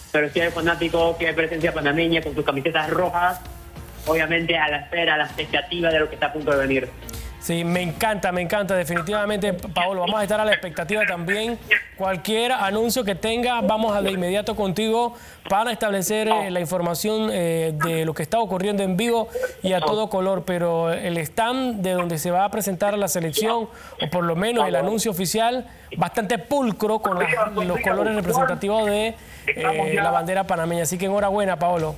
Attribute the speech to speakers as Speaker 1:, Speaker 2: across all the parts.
Speaker 1: pero si hay fanáticos que hay presencia panameña con sus camisetas rojas, obviamente a la espera, a la expectativa de lo que está a punto de venir.
Speaker 2: Sí, me encanta, definitivamente, Paolo. Vamos a estar a la expectativa también. Cualquier anuncio que tengas, vamos de inmediato contigo para establecer la información de lo que está ocurriendo en vivo y a todo color. Pero el stand de donde se va a presentar la selección, o por lo menos el anuncio oficial, bastante pulcro con los colores representativos de la bandera panameña. Así que enhorabuena, Paolo.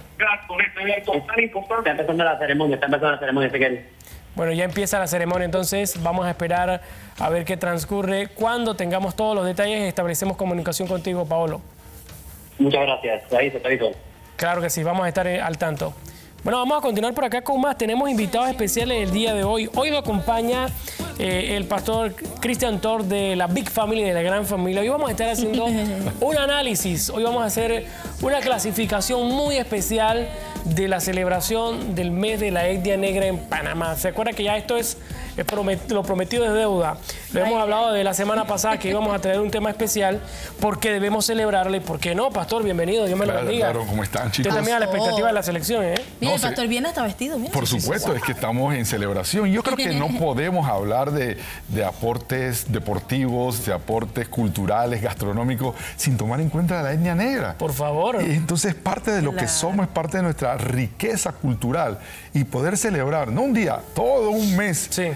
Speaker 1: Está empezando la ceremonia, Ezequiel.
Speaker 2: Bueno, ya empieza la ceremonia, entonces vamos a esperar a ver qué transcurre. Cuando tengamos todos los detalles, establecemos comunicación contigo, Paolo.
Speaker 1: Muchas gracias. Te aviso.
Speaker 2: Claro que sí, vamos a estar al tanto. Bueno, vamos a continuar por acá con más. Tenemos invitados especiales el día de hoy. Hoy lo acompaña el pastor Christian Thor de la Big Family, de la Gran Familia. Hoy vamos a estar haciendo un análisis. Hoy vamos a hacer una clasificación muy especial de la celebración del mes de la etnia negra en Panamá. ¿Se acuerda que ya esto es lo prometido es deuda? Lo hemos hablado de la semana pasada que íbamos a traer un tema especial porque debemos celebrarle. ¿Y por qué no, pastor? Bienvenido, Dios me lo bendiga.
Speaker 3: Claro, ¿cómo están, chicos?
Speaker 2: Usted también a la expectativa de la selección, ¿eh?
Speaker 4: Mira, el pastor viene hasta vestido, mira.
Speaker 3: Por supuesto, es que estamos en celebración. Yo creo que no podemos hablar de aportes deportivos, de aportes culturales, gastronómicos, sin tomar en cuenta la etnia negra.
Speaker 2: Por favor.
Speaker 3: Entonces, parte de lo que somos es parte de nuestra riqueza cultural y poder celebrar, no un día, todo un mes,
Speaker 2: sí,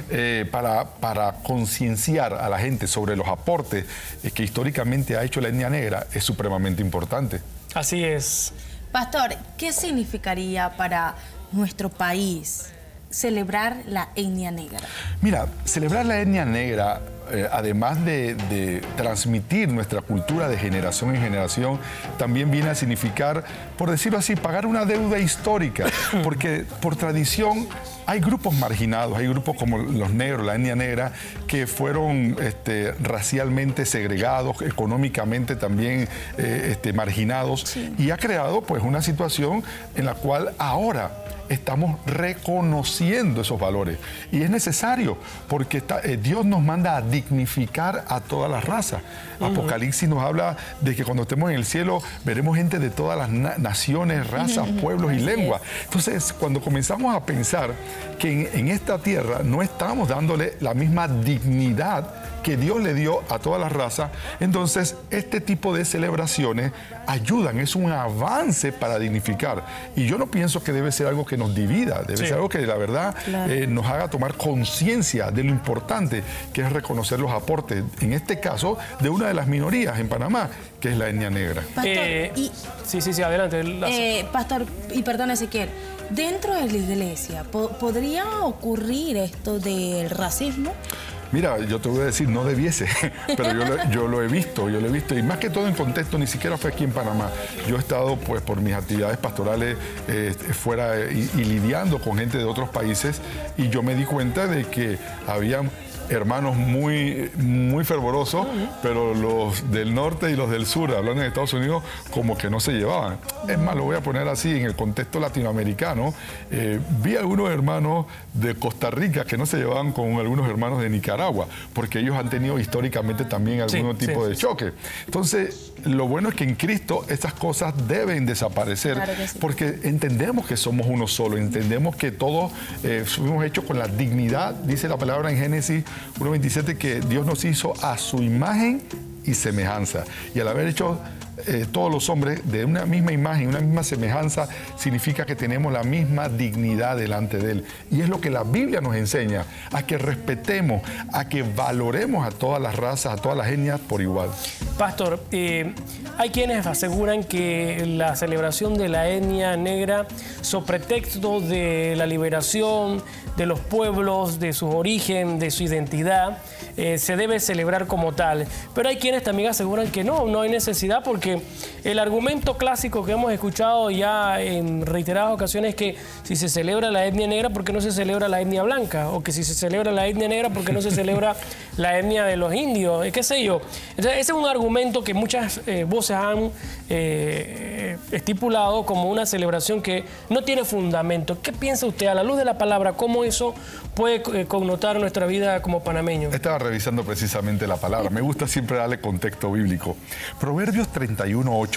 Speaker 3: para concienciar a la gente sobre los aportes que históricamente ha hecho la etnia negra es supremamente importante.
Speaker 2: Así es.
Speaker 4: Pastor, ¿qué significaría para nuestro país celebrar la etnia negra?
Speaker 3: Mira, celebrar la etnia negra, además de transmitir nuestra cultura de generación en generación, también viene a significar, por decirlo así, pagar una deuda histórica, porque por tradición hay grupos marginados, hay grupos como los negros, la etnia negra, que fueron racialmente segregados, económicamente también marginados, sí, y ha creado pues una situación en la cual ahora estamos reconociendo esos valores. Y es necesario, porque Dios nos manda a dignificar a todas las razas. Apocalipsis nos habla de que cuando estemos en el cielo veremos gente de todas las naciones, razas, pueblos y lenguas. Entonces, cuando comenzamos a pensar que en esta tierra no estamos dándole la misma dignidad que Dios le dio a todas las razas, entonces este tipo de celebraciones ayudan, es un avance para dignificar. Y yo no pienso que debe ser algo que nos divida, debe ser algo que la verdad nos haga tomar conciencia de lo importante que es reconocer los aportes, en este caso, de una de las minorías en Panamá, que es la etnia negra.
Speaker 4: Pastor,
Speaker 2: sí, adelante.
Speaker 4: Pastor, y perdón, Ezequiel, dentro de la iglesia, ¿podría ocurrir esto del racismo?
Speaker 3: Mira, yo te voy a decir, no debiese, pero yo lo he visto, y más que todo en contexto, ni siquiera fue aquí en Panamá. Yo he estado, pues, por mis actividades pastorales fuera y lidiando con gente de otros países, y yo me di cuenta de que había hermanos muy fervorosos, pero los del norte y los del sur, hablando en Estados Unidos, como que no se llevaban. Es más, lo voy a poner así, en el contexto latinoamericano, vi algunos hermanos de Costa Rica que no se llevaban con algunos hermanos de Nicaragua, porque ellos han tenido históricamente también algún tipo de choque. Entonces, lo bueno es que en Cristo estas cosas deben desaparecer, claro que sí, porque entendemos que somos uno solo, entendemos que todos fuimos hechos con la dignidad, dice la palabra en Génesis 1:27, que Dios nos hizo a su imagen y semejanza. Y al haber hecho todos los hombres de una misma imagen, una misma semejanza, significa que tenemos la misma dignidad delante de Él. Y es lo que la Biblia nos enseña, a que respetemos, a que valoremos a todas las razas, a todas las etnias por igual.
Speaker 2: Pastor, hay quienes aseguran que la celebración de la etnia negra, sobre pretexto de la liberación de los pueblos, de su origen, de su identidad, se debe celebrar como tal. Pero hay quienes también aseguran que no hay necesidad, porque el argumento clásico que hemos escuchado ya en reiteradas ocasiones es que si se celebra la etnia negra, ¿por qué no se celebra la etnia blanca? O que si se celebra la etnia negra, ¿por qué no se celebra la etnia de los indios? ¿Qué sé yo? Entonces, ese es un argumento que muchas voces han estipulado como una celebración que no tiene fundamento. ¿Qué piensa usted, a la luz de la palabra, cómo eso puede connotar nuestra vida como panameños?
Speaker 3: Estaba revisando precisamente la palabra. Me gusta siempre darle contexto bíblico. Proverbios 31:8